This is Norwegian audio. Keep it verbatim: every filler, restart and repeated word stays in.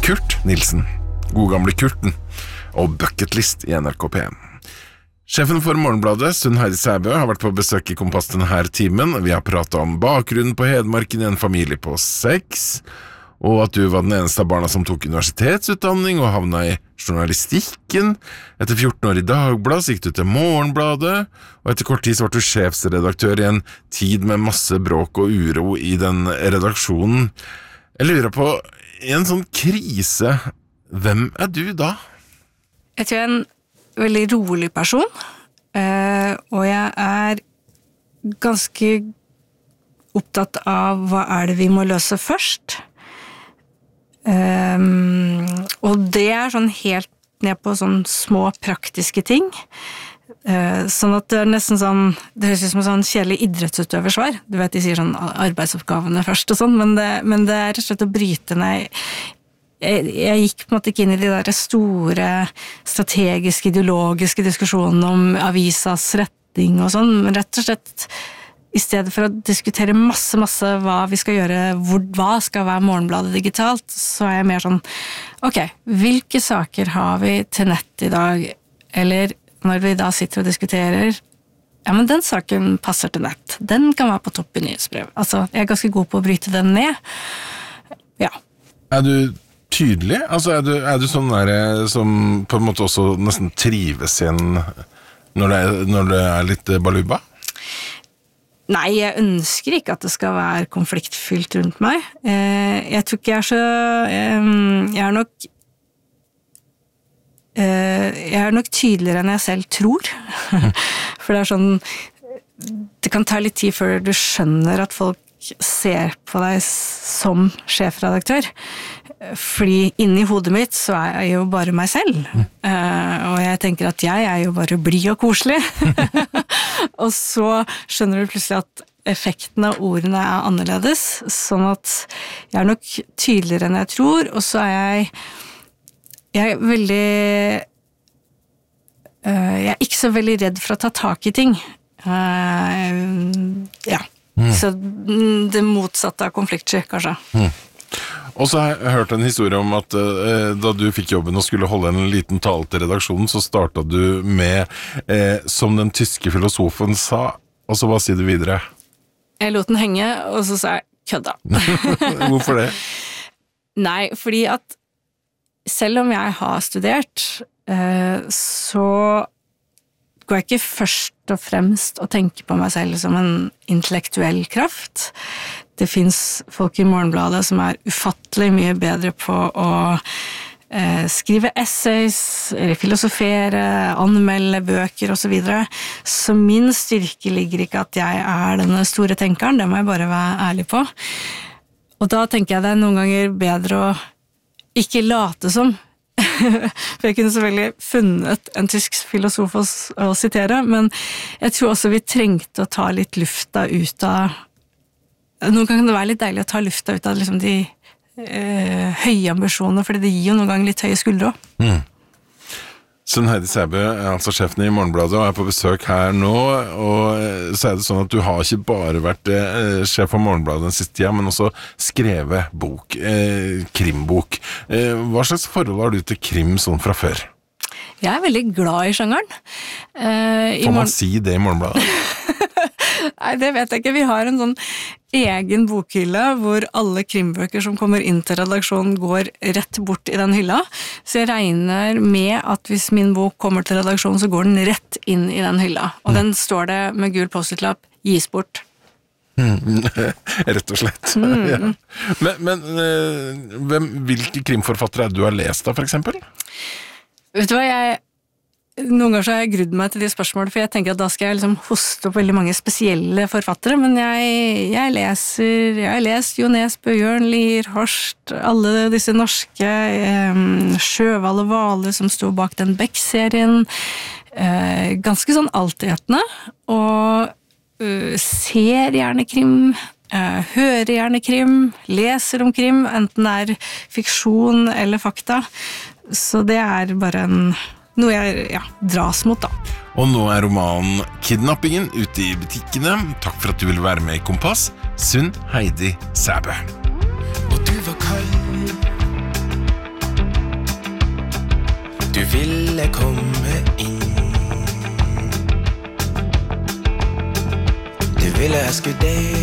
Kurt Nilsen, god gamle Kurten, og Bucketlist i N R K P. Sjefen for Morgenbladet, Sunn Heidi Sæbø, har vært på besøk i Kompass denne timen. Vi har pratet om bakgrunnen på Hedmarken i en familie på seks, og at du var den eneste av barna som tok universitetsutdanning og havna i journalistikken. Etter fjorten år i Dagbladet så gikk du til Morgenbladet, og etter kort tid så var du sjefsredaktør i en tid med masse bråk og uro i den redaksjonen. Jeg lurer på, i en sånn krise, hvem er du da? Jeg tror jeg er en veldig rolig person, eh, og jeg er ganske opptatt av hva er det vi må løse først. Um, og det er sånn helt ned på sånn små praktiske ting. Uh, sånn at det er nesten sånn, det høres ut som en sånn kjedelig idrettsutøversvar. Du vet, de sier sånn arbeidsoppgavene først og sånn, men det, men det er rett og slett å bryte ned. Jeg, jeg gikk på en måte ikke inn i de der store strategiske, ideologiske diskusjonene om avisas retning og sånn, men rett og slett i stedet for å diskutere masse, masse hva vi skal gjøre, hvor, hva skal være Morgenbladet digitalt, så er jeg mer sånn, ok, hvilke saker har vi til nett i dag, eller når vi da sitter og diskuterer, ja, men den saken passer til nett, den kan være på topp i nyhetsbrev. Altså, jeg er ganske god på å bryte den ned. Ja. Er du tydelig? Altså, er du, er du sånn der som på en måte også nesten trives igjen når det er, når det er litt baluba? Nei, jeg ønsker ikke at det skal være konfliktfylt rundt meg. Jeg tror ikke jeg er så... Jeg er nok... Jeg er nok tydeligere enn jeg selv tror. For det er sånn... Det kan ta litt tid før du skjønner at folk ser på deg som sjefredaktør. Fordi inni hodet mitt så er jeg jo bare meg selv. Mm. Uh, og jeg tenker at jeg er jo bare blid og koselig. Og så skjønner du plutselig at effekten av ordene er annerledes, sånn at jeg er nok tydeligere enn jeg tror, og så er jeg jeg er veldig uh, jeg er ikke så veldig redd for å ta tak i ting. Uh, ja. Mm. Så det motsatte av konfliktsky, kanskje. Mm. Og så har jeg hørt en historie om at eh, da du fikk jobben og skulle holde en liten tale til redaksjonen, så startet du med eh, som den tyske filosofen sa, og så hva sier du videre? Jeg lot den henge, og så sa jeg kødda. Hvorfor det? Nei, fordi at selv om jeg har studert, eh, så går jeg ikke først og fremst å tenke på meg selv som en intellektuell kraft. Det finnes folk i Morgenbladet som er ufattelig mye bedre på å eh, skrive essays, filosofere, anmelde bøker og så videre. Så min styrke ligger ikke at jeg er denne store tenkeren, det må jeg bare være ærlig på. Og da tenker jeg det er noen ganger bedre å ikke late som. For jeg kunne selvfølgelig funnet en tysk filosof å, å sitere, men jeg tror også vi trengte å ta litt lufta ut av... Noen ganger kan det være litt deilig å ta lufta ut av liksom, de eh, høye ambisjonene, fordi det gir jo noen ganger litt høye skuldre også. Mm. Sunn Heidi Sæbø er altså sjefen i Morgenbladet og er på besøk her nå, og så er det sånn at du har ikke bare vært eh, sjef for Morgenbladet den siste tida, men også skrevet bok, eh, krimbok. Eh, hva slags forhold har du til krim sånn fra før? Jeg er veldig glad i sjangeren. Eh, Får man morgen... si det i Morgenbladet? Nei, det vet jeg ikke. Vi har en sånn egen bokhylle hvor alle krimbøker som kommer inn til redaksjonen går rett bort i den hylla. Så jeg regner med at hvis min bok kommer til redaksjonen, så går den rett inn i den hylla. Og mm. den står det med gul post-it-lapp, gis bort. Mm. Rett og slett. Mm. Ja. Men, men hvem, hvilke krimforfattere er det du har lest da, for eksempel? Vet du hva, jeg... Noen ganger så har jeg grudd meg til de spørsmålene, for jeg tenker at da skal jeg liksom hoste opp veldig mange spesielle forfattere, men jeg, jeg leser, jeg har lest Jo Nesbø, Jørn Lier, Horst, alle disse norske eh, Sjøvall og Vale som stod bak den Beck-serien, eh, ganske sånn altetende, og uh, ser gjerne krim, uh, hører gjerne krim, leser om krim, enten det er fiksjon eller fakta, så det er bare en... noe jeg ja, dras mot da. Og nå er romanen Kidnappingen ute i butikkene. Takk for at du ville være med i Kompass, Sunn Heidi Sæbø. Og du var kald, ville komme inn. Du ville jeg skulle dele